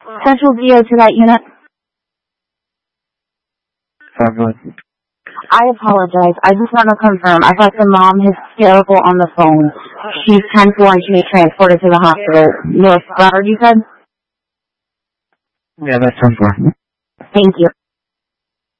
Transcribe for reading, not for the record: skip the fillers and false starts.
Central Geo to that unit. I apologize. I just want to confirm. I got the mom hysterical on the phone. She's 10-4 and she needs transported to the hospital. North Broward, you said? Yeah, that's 10-4. Thank you.